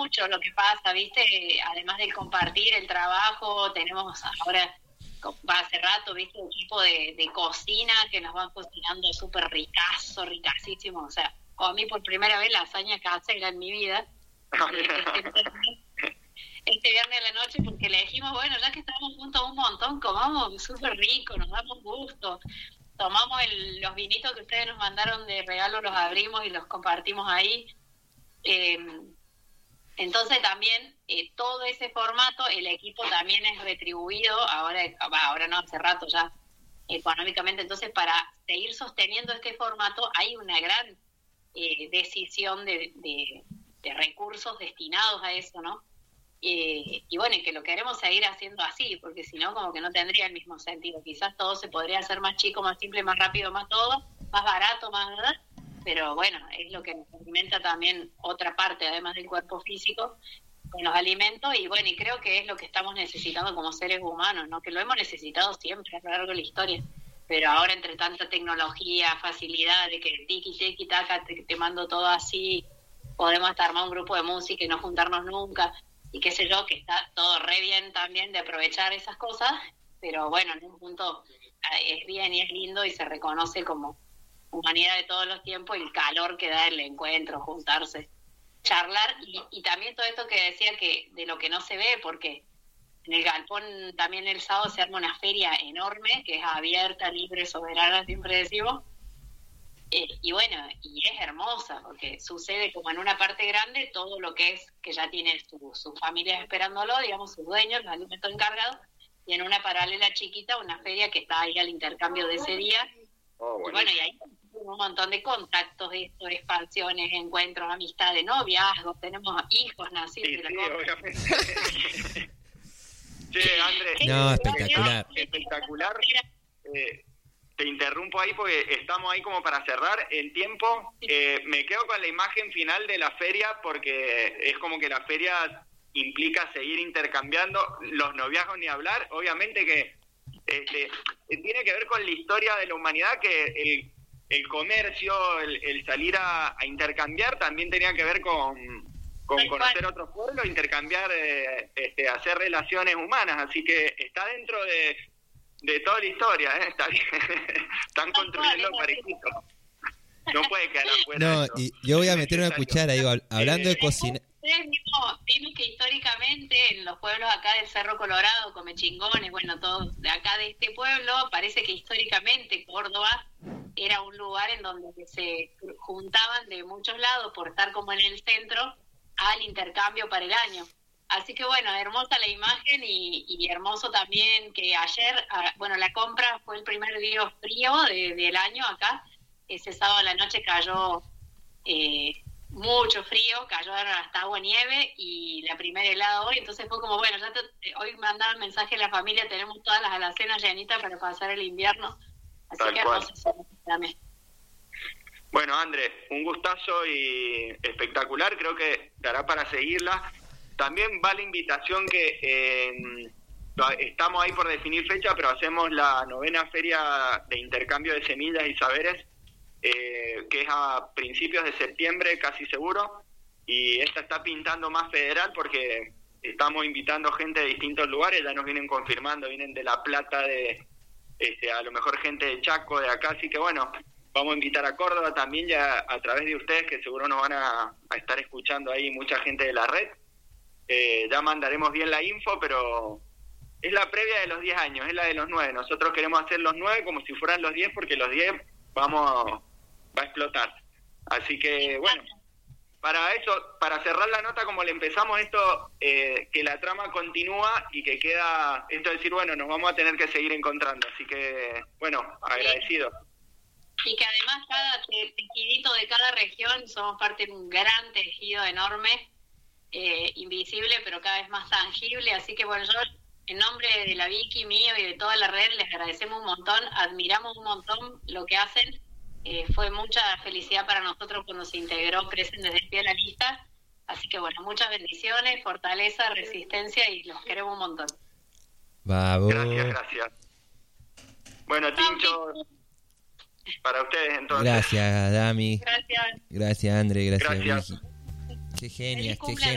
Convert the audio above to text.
mucho lo que pasa, ¿viste? Además del compartir el trabajo, tenemos ahora, va hace rato, ¿viste? Equipo de cocina que nos van cocinando súper ricasísimo. O sea, comí por primera vez lasaña casera en mi vida. Este viernes a la noche, porque le dijimos, bueno, ya que estamos juntos un montón, comamos súper rico, nos damos gusto. Tomamos los vinitos que ustedes nos mandaron de regalo, los abrimos y los compartimos ahí. Entonces también todo ese formato, el equipo también es retribuido, ahora no, hace rato ya, económicamente. Entonces, para seguir sosteniendo este formato hay una gran decisión de recursos destinados a eso, ¿no? Y bueno, y que lo queremos seguir haciendo así, porque si no, como que no tendría el mismo sentido. Quizás todo se podría hacer más chico, más simple, más rápido, más todo, más barato, más verdad. Pero bueno, es lo que nos alimenta también otra parte, además del cuerpo físico, con los alimentos. Y bueno, y creo que es lo que estamos necesitando como seres humanos, ¿no? Que lo hemos necesitado siempre a lo largo de la historia. Pero ahora, entre tanta tecnología, facilidad de que tiki, taca, te mando todo así, podemos hasta armar un grupo de música y no juntarnos nunca. Y qué sé yo, que está todo re bien también de aprovechar esas cosas, pero bueno, en un punto es bien y es lindo y se reconoce como humanidad de todos los tiempos el calor que da el encuentro, juntarse, charlar y también todo esto que decía que de lo que no se ve, porque en el Galpón también el sábado se arma una feria enorme que es abierta, libre, soberana, siempre decimos. Y bueno, y es hermosa, porque sucede como en una parte grande todo lo que es, que ya tiene sus familias esperándolo, digamos, sus dueños, los alimentos encargados, y en una paralela chiquita, una feria que está ahí al intercambio de ese día. Y bueno, y ahí un montón de contactos, expansiones, encuentros, amistades, noviazgos, tenemos hijos nacidos. Sí, obviamente. Che, Andrés, no, espectacular. Espectacular. Te interrumpo ahí porque estamos ahí como para cerrar el tiempo. Me quedo con la imagen final de la feria porque es como que la feria implica seguir intercambiando, los noviazgos ni hablar. Obviamente que tiene que ver con la historia de la humanidad, que el comercio, el salir a intercambiar también tenía que ver con conocer otros pueblos, intercambiar, hacer relaciones humanas. Así que está dentro de toda la historia, Está bien. Están construyendo parejito. No puede quedar afuera. No, y yo voy a meter una cuchara, digo, hablando de cocina. Ustedes mismos vimos que históricamente en los pueblos acá del Cerro Colorado, Comechingones, bueno, todos de acá de este pueblo, parece que históricamente Córdoba era un lugar en donde se juntaban de muchos lados por estar como en el centro al intercambio para el año. Así que bueno, hermosa la imagen y hermoso también que ayer, bueno, la compra fue el primer día frío del año acá. Ese sábado a la noche cayó mucho frío, cayó hasta agua nieve y la primera helada hoy, entonces fue como, bueno, hoy mandaban mensaje a la familia, tenemos todas las alacenas llenitas para pasar el invierno. Así Tal que cual. hermoso también. Bueno, Andrés, un gustazo y espectacular, creo que dará para seguirla. También va la invitación que estamos ahí por definir fecha, pero hacemos la 9ª feria de intercambio de semillas y saberes, que es a principios de septiembre, casi seguro, y esta está pintando más federal porque estamos invitando gente de distintos lugares, ya nos vienen confirmando, vienen de La Plata, a lo mejor gente de Chaco, de acá, así que bueno, vamos a invitar a Córdoba también ya a través de ustedes, que seguro nos van a estar escuchando ahí mucha gente de la red. Ya mandaremos bien la info, pero es la previa de los 10 años, es la de los 9. Nosotros queremos hacer los 9 como si fueran los 10, porque los 10 va a explotar. Así que, bueno, para eso, para cerrar la nota como le empezamos, esto, que la trama continúa y que queda, esto de decir, bueno, nos vamos a tener que seguir encontrando. Así que, bueno, agradecido. Y que además cada tejidito de cada región somos parte de un gran tejido enorme, invisible pero cada vez más tangible, así que bueno, yo en nombre de la Vicky, mío y de toda la red les agradecemos un montón, admiramos un montón lo que hacen, fue mucha felicidad para nosotros cuando se integró Crecen desde el pie a la lista, así que bueno, muchas bendiciones, fortaleza, resistencia y los queremos un montón. Vamos. Gracias. Bueno, Tincho, para ustedes entonces. Gracias, Dami. Gracias. Gracias, André. Gracias, Gracias. Vicky. Qué genias, Feliz qué cumpleaños. genias.